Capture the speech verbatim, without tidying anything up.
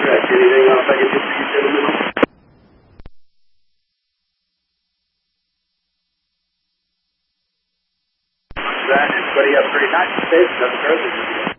Correct. Anything else I can do for you, gentlemen? That is Buddy Upgrade nine six, Nothing further.